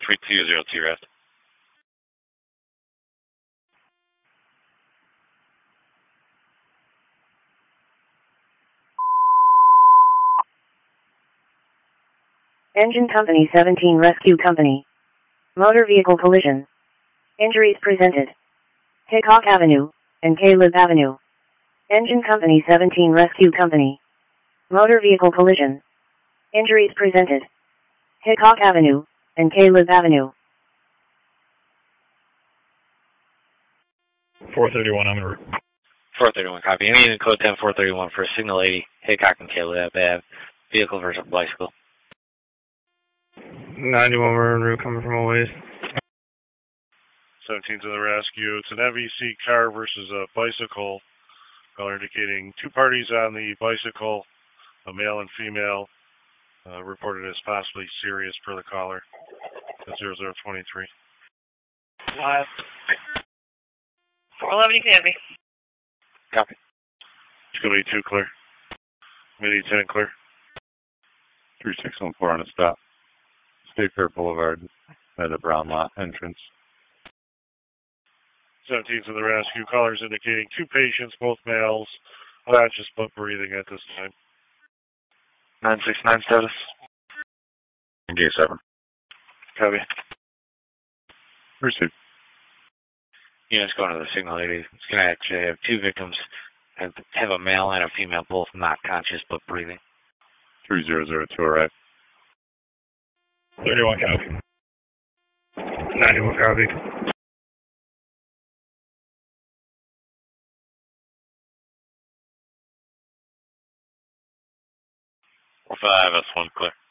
3202 rest. Engine Company 17 Rescue Company. Motor vehicle collision. Injuries presented. Hickok Avenue and Caleb Avenue. Engine Company 17 Rescue Company. Motor vehicle collision. Injuries presented. Hickok Avenue and Caleb Avenue. 431 on the route. 431, copy. I'm using code 10 431 for Signal 80, Hickok and Caleb Ave. Vehicle versus bicycle. 91, we're en route coming from a ways. 17 to the rescue. It's an FEC car versus a bicycle. Caller indicating two parties on the bicycle, a male and female, reported as possibly serious per the caller. 0023. Live. 411, you can hear me. Copy. Scooby 2 clear. Midi 10 clear. 3614 on a stop. State Fair Boulevard at the Brown Lot entrance. 17 to the rescue. Callers indicating two patients, both males, unconscious but breathing at this time. 969 status. Engage 7. Copy. Received. Units going to the Signal 80. It's going to actually have two victims. Have a male and a female, both not conscious but breathing. 3002 arrive. 31 copy. 91 copy. Or 5, that's 1 clear.